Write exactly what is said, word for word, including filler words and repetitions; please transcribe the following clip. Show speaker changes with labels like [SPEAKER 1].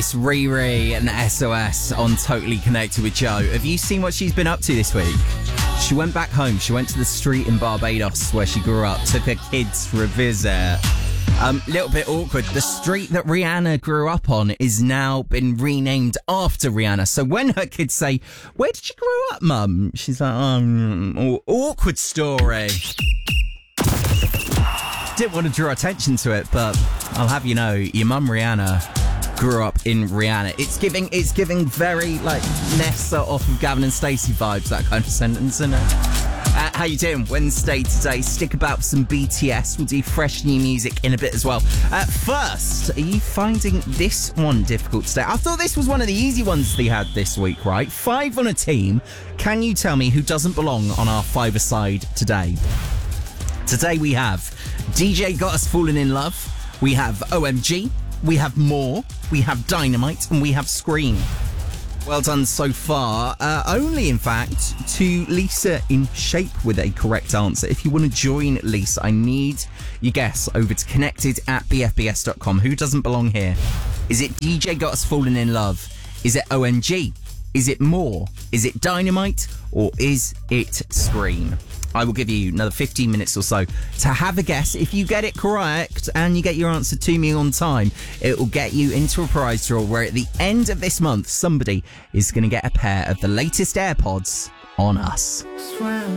[SPEAKER 1] It's Riri and S O S on Totally Connected with Joe. Have you seen what she's been up to this week? She went back home. She went to the street in Barbados where she grew up, took her kids for a visit. Um, little bit awkward. The street that Rihanna grew up on is now been renamed after Rihanna. So when her kids say, "Where did you grow up, Mum?" She's like, um, awkward story. Didn't want to draw attention to it, but I'll have you know, your mum Rihanna grew up in Rihanna. It's giving, it's giving very like Nessa off of Gavin and Stacey vibes, that kind of sentence, isn't it? Uh, how you doing? Wednesday today. Stick about for some B T S. We'll do fresh new music in a bit as well. Uh, first, are you finding this one difficult today? I thought this was one of the easy ones they had this week, right? Five on a team. Can you tell me who doesn't belong on our five-a-side today? Today we have D J Got Us Falling in Love. We have O M G. We have More. We have Dynamite. And we have Scream. Well done so far. Uh, only, in fact, to Lisa in Shape with a correct answer. If you want to join Lisa, I need your guess over to connected at b f b s dot com. Who doesn't belong here? Is it D J Got Us Falling in Love? Is it O M G? Is it More? Is it Dynamite? Or is it Scream? I will give you another fifteen minutes or so to have a guess. If you get it correct and you get your answer to me on time, it will get you into a prize draw where at the end of this month, somebody is going to get a pair of the latest AirPods on us.